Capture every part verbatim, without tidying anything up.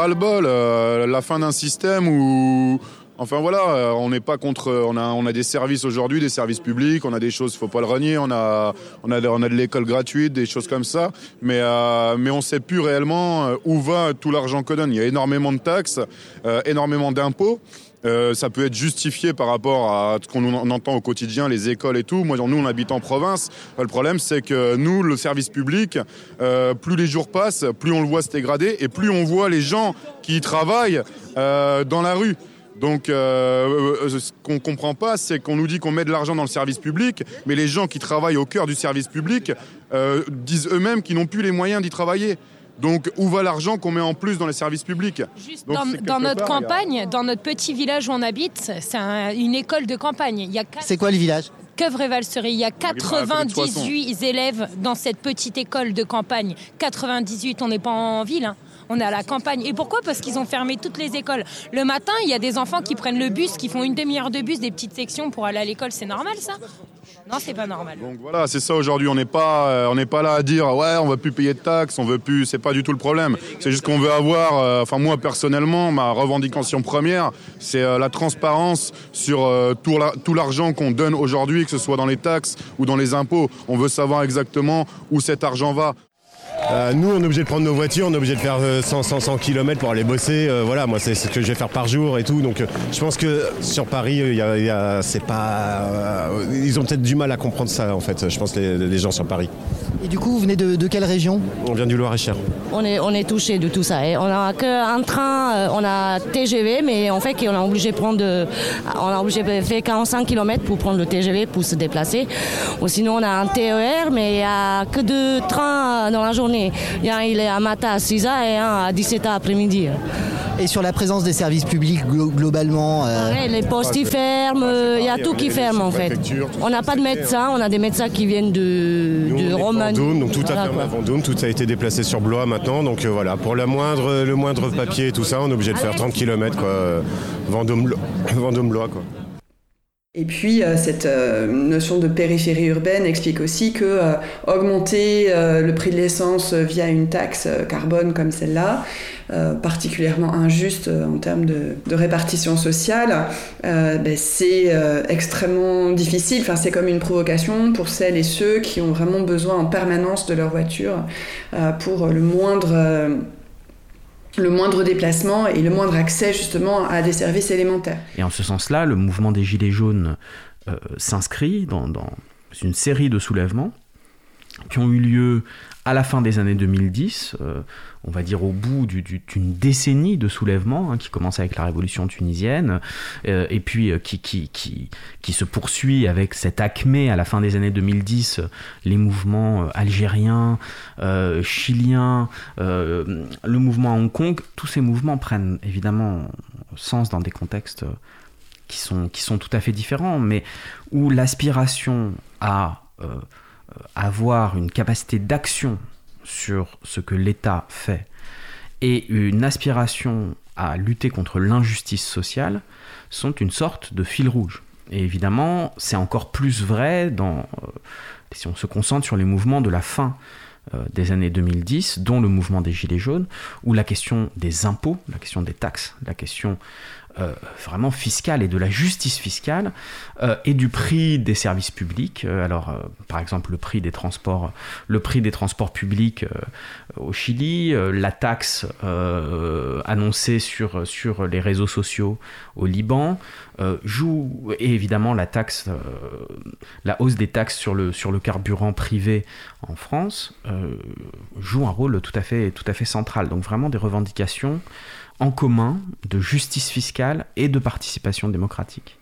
ras-le-bol, euh, la fin d'un système où... Enfin voilà, on n'est pas contre. On a, on a des services aujourd'hui, des services publics, on a des choses, faut pas le renier. On a, on a, on a de l'école gratuite, des choses comme ça. Mais, euh, mais on sait plus réellement où va tout l'argent que donne. Il y a énormément de taxes, euh, énormément d'impôts. Euh, ça peut être justifié par rapport à ce qu'on entend au quotidien, les écoles et tout. Moi, nous, on habite en province. Le problème, c'est que nous, le service public, euh, plus les jours passent, plus on le voit se dégrader et plus on voit les gens qui y travaillent euh, dans la rue. Donc, euh, ce qu'on comprend pas, c'est qu'on nous dit qu'on met de l'argent dans le service public, mais les gens qui travaillent au cœur du service public euh, disent eux-mêmes qu'ils n'ont plus les moyens d'y travailler. Donc, où va l'argent qu'on met en plus dans les services publics ? Juste Donc, dans, dans notre part, campagne, a... dans notre petit village où on habite, c'est un, une école de campagne. Il y a quatre... C'est quoi le village ? Queuvre-et-Valsery. Il y a quatre-vingt-dix-huit élèves dans cette petite école de campagne. quatre-vingt-dix-huit, on n'est pas en ville, hein. On est à la campagne. Et pourquoi ? Parce qu'ils ont fermé toutes les écoles. Le matin, il y a des enfants qui prennent le bus, qui font une demi-heure de bus, des petites sections pour aller à l'école. C'est normal, ça ? Non, c'est pas normal. Donc voilà, c'est ça aujourd'hui. On n'est pas, euh, on n'est pas là à dire ouais, on veut plus payer de taxes, on veut plus. C'est pas du tout le problème. C'est juste qu'on veut avoir. Euh, enfin moi personnellement, ma revendication première, c'est euh, la transparence sur euh, tout, la, tout l'argent qu'on donne aujourd'hui, que ce soit dans les taxes ou dans les impôts. On veut savoir exactement où cet argent va. Euh, nous, on est obligé de prendre nos voitures, on est obligé de faire euh, cent, cent, cent kilomètres pour aller bosser. Euh, voilà, moi, c'est ce que je vais faire par jour et tout. Donc, euh, je pense que sur Paris, euh, y a, y a, c'est pas. Euh, ils ont peut-être du mal à comprendre ça, en fait. Je pense les, les gens sur Paris. Et du coup, vous venez de, de quelle région ? On vient du Loir-et-Cher. On est, on est touché de tout ça. Et on a qu'un train, euh, on a T G V, mais en fait, on est obligé de prendre, de, on a obligé de faire quarante-cinq kilomètres pour prendre le T G V pour se déplacer. Ou sinon, on a un T E R, mais il n'y a que deux trains dans la journée. Il y a un, il est à matin à six heures et un à dix-sept heures après-midi. Et sur la présence des services publics glo- globalement euh... ouais, les postes ils ferment, il y a tout qui ferme en fait. On n'a pas de médecins, on a des médecins qui viennent de, Nous, de Roumanie. Vendôme, donc tout voilà, a fermé à Vendôme, tout a été déplacé sur Blois maintenant. Donc euh, voilà, pour la moindre, le moindre papier et tout ça, on est obligé de faire trente kilomètres quoi. Vendôme, Vendôme Blois quoi. Et puis, euh, cette euh, notion de périphérie urbaine explique aussi que euh, augmenter euh, le prix de l'essence via une taxe euh, carbone comme celle-là, euh, particulièrement injuste euh, en termes de, de répartition sociale, euh, ben, c'est euh, extrêmement difficile. Enfin, c'est comme une provocation pour celles et ceux qui ont vraiment besoin en permanence de leur voiture euh, pour le moindre... Euh, le moindre déplacement et le moindre accès justement à des services élémentaires. Et en ce sens-là, le mouvement des Gilets jaunes euh, s'inscrit dans, dans une série de soulèvements qui ont eu lieu à la fin des années deux mille dix, euh, on va dire au bout du, du, d'une décennie de soulèvements, hein, qui commence avec la révolution tunisienne, euh, et puis euh, qui, qui, qui, qui se poursuit avec cette acmé à la fin des années deux mille dix, euh, les mouvements euh, algériens, euh, chiliens, euh, le mouvement à Hong Kong. Tous ces mouvements prennent évidemment sens dans des contextes qui sont, qui sont tout à fait différents, mais où l'aspiration à... Euh, avoir une capacité d'action sur ce que l'État fait et une aspiration à lutter contre l'injustice sociale sont une sorte de fil rouge. Et évidemment, c'est encore plus vrai dans, euh, si on se concentre sur les mouvements de la fin euh, des années deux mille dix, dont le mouvement des Gilets jaunes, où la question des impôts, la question des taxes, la question Euh, vraiment fiscale et de la justice fiscale euh, et du prix des services publics. Euh, alors, euh, par exemple, le prix des transports, le prix des transports publics euh, au Chili, euh, la taxe euh, annoncée sur sur les réseaux sociaux au Liban euh, joue, et évidemment la taxe, euh, la hausse des taxes sur le sur le carburant privé en France euh, joue un rôle tout à fait tout à fait central. Donc vraiment des revendications en commun de justice fiscale et de participation démocratique.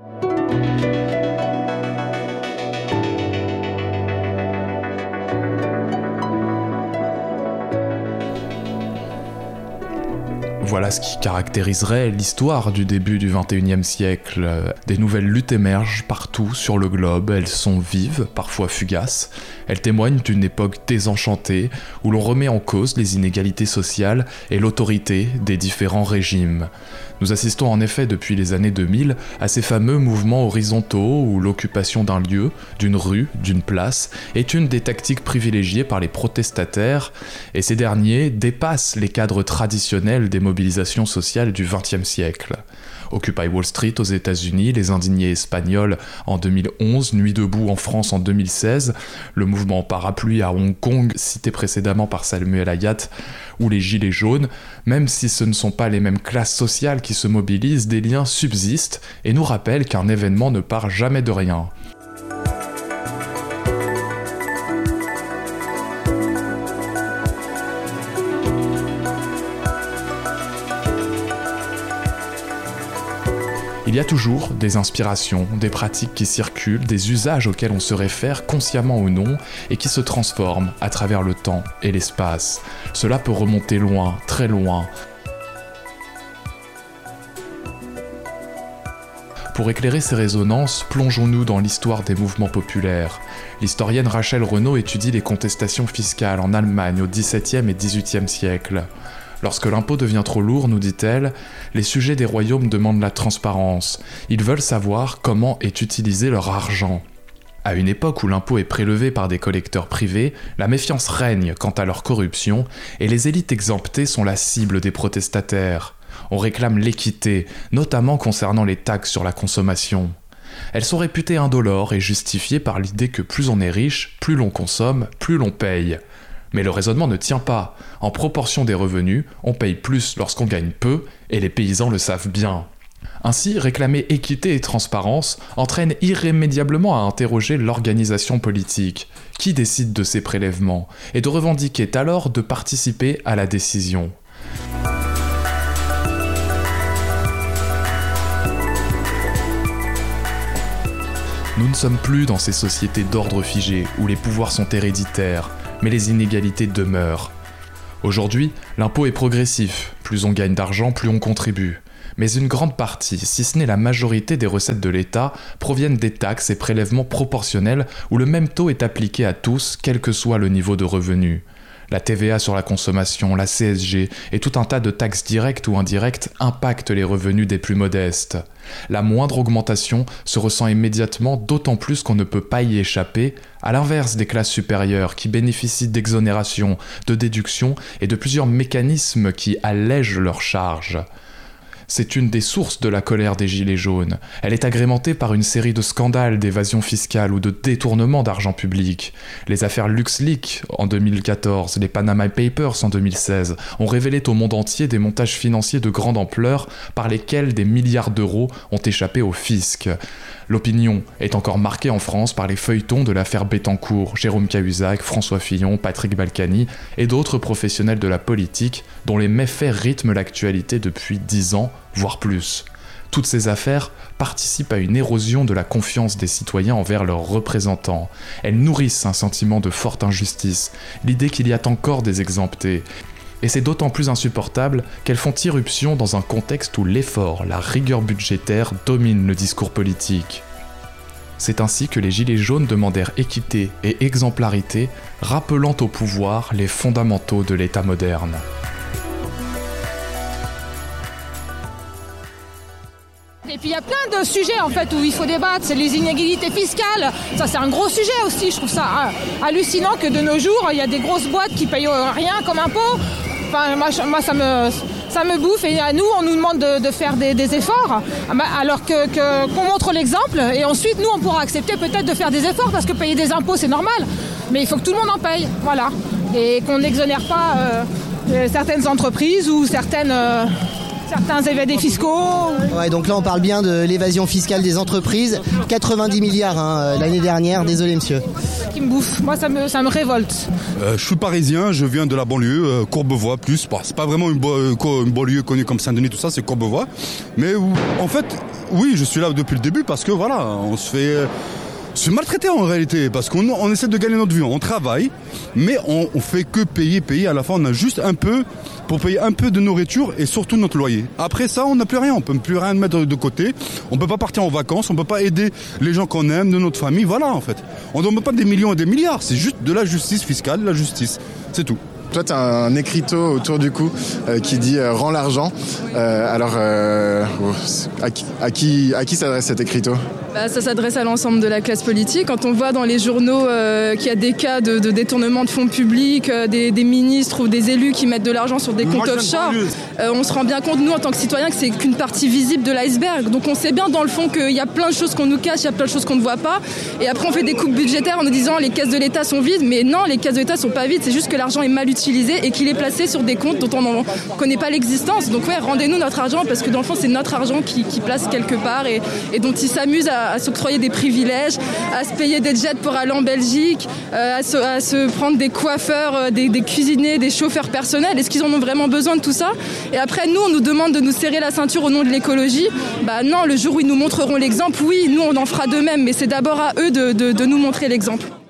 Voilà ce qui caractériserait l'histoire du début du vingt et unième siècle. Des nouvelles luttes émergent partout sur le globe, elles sont vives, parfois fugaces. Elles témoignent d'une époque désenchantée où l'on remet en cause les inégalités sociales et l'autorité des différents régimes. Nous assistons en effet depuis les années deux mille à ces fameux mouvements horizontaux où l'occupation d'un lieu, d'une rue, d'une place est une des tactiques privilégiées par les protestataires, et ces derniers dépassent les cadres traditionnels des mobilités mobilisations sociales du vingtième siècle. Occupy Wall Street aux États-Unis, les indignés espagnols en deux mille onze, Nuit debout en France en deux mille seize, le mouvement parapluie à Hong Kong, cité précédemment par Samuel Ayat, ou les Gilets jaunes, même si ce ne sont pas les mêmes classes sociales qui se mobilisent, des liens subsistent et nous rappellent qu'un événement ne part jamais de rien. Il y a toujours des inspirations, des pratiques qui circulent, des usages auxquels on se réfère consciemment ou non et qui se transforment à travers le temps et l'espace. Cela peut remonter loin, très loin. Pour éclairer ces résonances, plongeons-nous dans l'histoire des mouvements populaires. L'historienne Rachel Renaud étudie les contestations fiscales en Allemagne au dix-septième et dix-huitième siècle. Lorsque l'impôt devient trop lourd, nous dit-elle, les sujets des royaumes demandent la transparence. Ils veulent savoir comment est utilisé leur argent. À une époque où l'impôt est prélevé par des collecteurs privés, la méfiance règne quant à leur corruption et les élites exemptées sont la cible des protestataires. On réclame l'équité, notamment concernant les taxes sur la consommation. Elles sont réputées indolores et justifiées par l'idée que plus on est riche, plus l'on consomme, plus l'on paye. Mais le raisonnement ne tient pas. En proportion des revenus, on paye plus lorsqu'on gagne peu, et les paysans le savent bien. Ainsi, réclamer équité et transparence entraîne irrémédiablement à interroger l'organisation politique, qui décide de ces prélèvements, et de revendiquer alors de participer à la décision. Nous ne sommes plus dans ces sociétés d'ordre figé, où les pouvoirs sont héréditaires, mais les inégalités demeurent. Aujourd'hui, l'impôt est progressif, plus on gagne d'argent, plus on contribue. Mais une grande partie, si ce n'est la majorité des recettes de l'État, proviennent des taxes et prélèvements proportionnels où le même taux est appliqué à tous, quel que soit le niveau de revenu. La T V A sur la consommation, la C S G et tout un tas de taxes directes ou indirectes impactent les revenus des plus modestes. La moindre augmentation se ressent immédiatement, d'autant plus qu'on ne peut pas y échapper, à l'inverse des classes supérieures qui bénéficient d'exonérations, de déductions et de plusieurs mécanismes qui allègent leurs charges. C'est une des sources de la colère des Gilets jaunes. Elle est agrémentée par une série de scandales d'évasion fiscale ou de détournement d'argent public. Les affaires LuxLeaks en deux mille quatorze, les Panama Papers en deux mille seize ont révélé au monde entier des montages financiers de grande ampleur par lesquels des milliards d'euros ont échappé au fisc. L'opinion est encore marquée en France par les feuilletons de l'affaire Bettencourt, Jérôme Cahuzac, François Fillon, Patrick Balkany et d'autres professionnels de la politique dont les méfaits rythment l'actualité depuis dix ans, voire plus. Toutes ces affaires participent à une érosion de la confiance des citoyens envers leurs représentants. Elles nourrissent un sentiment de forte injustice, l'idée qu'il y a encore des exemptés. Et c'est d'autant plus insupportable qu'elles font irruption dans un contexte où l'effort, la rigueur budgétaire dominent le discours politique. C'est ainsi que les Gilets jaunes demandèrent équité et exemplarité, rappelant au pouvoir les fondamentaux de l'État moderne. Et puis il y a plein de sujets en fait où il faut débattre, c'est les inégalités fiscales, ça c'est un gros sujet aussi, je trouve ça hallucinant que de nos jours il y a des grosses boîtes qui payent rien comme impôt. Enfin moi, moi ça me ça me bouffe et à nous on nous demande de, de faire des, des efforts alors que, que qu'on montre l'exemple et ensuite nous on pourra accepter peut-être de faire des efforts parce que payer des impôts c'est normal, mais il faut que tout le monde en paye, voilà, et qu'on n'exonère pas euh, certaines entreprises ou certaines euh, certains évadés fiscaux. Ouais, donc là on parle bien de l'évasion fiscale des entreprises, quatre-vingt-dix milliards hein, l'année dernière, désolé monsieur. Qui me bouffe, moi ça me, ça me révolte. Euh, je suis parisien, je viens de la banlieue, euh, Courbevoie plus, bah, c'est pas vraiment une, bo- une banlieue connue comme Saint-Denis, tout ça, c'est Courbevoie. Mais en fait, oui, je suis là depuis le début parce que voilà, on se fait... Euh, se maltraiter en réalité, parce qu'on on essaie de gagner notre vie, on travaille, mais on, on fait que payer, payer, à la fin on a juste un peu pour payer un peu de nourriture et surtout notre loyer. Après ça, on n'a plus rien, on peut plus rien mettre de côté, on peut pas partir en vacances, on peut pas aider les gens qu'on aime, de notre famille, voilà en fait. On ne demande pas des millions et des milliards, c'est juste de la justice fiscale, de la justice, c'est tout. toi, tu as un écriteau autour du cou euh, qui dit euh, « Rends l'argent euh, ». Alors, euh, à qui, à qui, à qui s'adresse cet écriteau ? Bah, ça s'adresse à l'ensemble de la classe politique. Quand on voit dans les journaux euh, qu'il y a des cas de, de détournement de fonds publics, euh, des, des ministres ou des élus qui mettent de l'argent sur des comptes offshore, euh, on se rend bien compte, nous, en tant que citoyens, que c'est qu'une partie visible de l'iceberg. Donc on sait bien, dans le fond, qu'il y a plein de choses qu'on nous cache, il y a plein de choses qu'on ne voit pas. Et après, on fait des coupes budgétaires en nous disant les caisses de l'État sont vides. Mais non, les caisses de l'État sont pas vides. C'est juste que l'argent est mal utilisé et qu'il est placé sur des comptes dont on ne connaît pas l'existence. Donc ouais, rendez-nous notre argent, parce que dans le fond, c'est notre argent qui, qui place quelque part et, et dont ils s'amusent à à s'octroyer des privilèges, à se payer des jets pour aller en Belgique, euh, à, se, à se prendre des coiffeurs, euh, des, des cuisiniers, des chauffeurs personnels. Est-ce qu'ils en ont vraiment besoin de tout ça ? Et après, nous, on nous demande de nous serrer la ceinture au nom de l'écologie. Bah non, le jour où ils nous montreront l'exemple, oui, nous, on en fera de même, mais c'est d'abord à eux de, de, de nous montrer l'exemple.